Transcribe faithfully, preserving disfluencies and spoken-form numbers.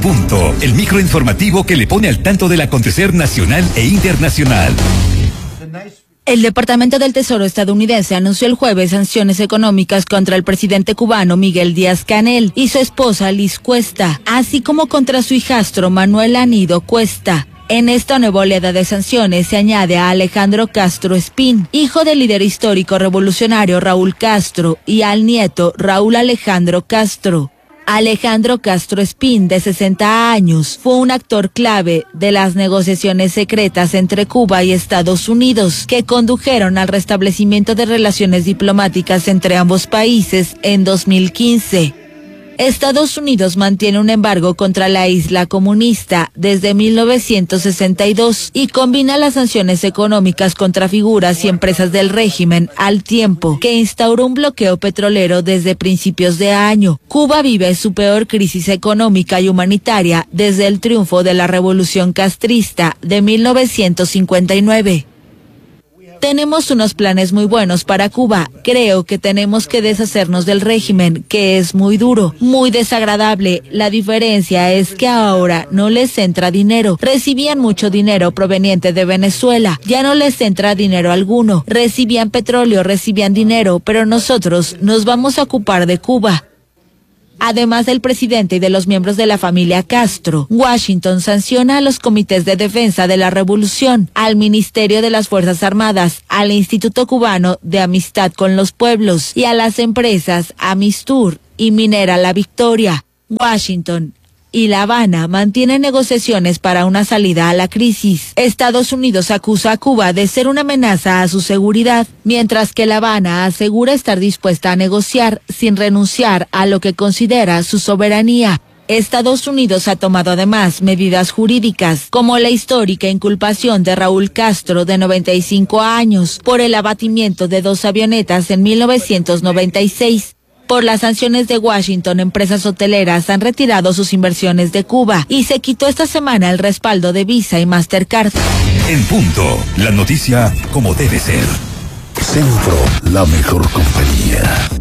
Punto, el microinformativo que le pone al tanto del acontecer nacional e internacional. El Departamento del Tesoro estadounidense anunció el jueves sanciones económicas contra el presidente cubano Miguel Díaz-Canel y su esposa Liz Cuesta, así como contra su hijastro Manuel Anido Cuesta. En esta nueva oleada de sanciones se añade a Alejandro Castro Espín, hijo del líder histórico revolucionario Raúl Castro, y al nieto Raúl Alejandro Castro. Alejandro Castro Espín, de sesenta años, fue un actor clave de las negociaciones secretas entre Cuba y Estados Unidos, que condujeron al restablecimiento de relaciones diplomáticas entre ambos países en dos mil quince. Estados Unidos mantiene un embargo contra la isla comunista desde mil novecientos sesenta y dos y combina las sanciones económicas contra figuras y empresas del régimen al tiempo que instauró un bloqueo petrolero desde principios de año. Cuba vive su peor crisis económica y humanitaria desde el triunfo de la Revolución Castrista de mil novecientos cincuenta y nueve. Tenemos unos planes muy buenos para Cuba. Creo que tenemos que deshacernos del régimen, que es muy duro, muy desagradable. La diferencia es que ahora no les entra dinero. Recibían mucho dinero proveniente de Venezuela. Ya no les entra dinero alguno. Recibían petróleo, recibían dinero, pero nosotros nos vamos a ocupar de Cuba. Además del presidente y de los miembros de la familia Castro, Washington sanciona a los comités de defensa de la revolución, al Ministerio de las Fuerzas Armadas, al Instituto Cubano de Amistad con los Pueblos y a las empresas Amistur y Minera La Victoria. Washington y La Habana mantienen negociaciones para una salida a la crisis. Estados Unidos acusa a Cuba de ser una amenaza a su seguridad, mientras que La Habana asegura estar dispuesta a negociar sin renunciar a lo que considera su soberanía. Estados Unidos ha tomado además medidas jurídicas, como la histórica inculpación de Raúl Castro, de noventa y cinco años, por el abatimiento de dos avionetas en mil novecientos noventa y seis. Por las sanciones de Washington, empresas hoteleras han retirado sus inversiones de Cuba y se quitó esta semana el respaldo de Visa y Mastercard. En punto, la noticia como debe ser. Centro, la mejor compañía.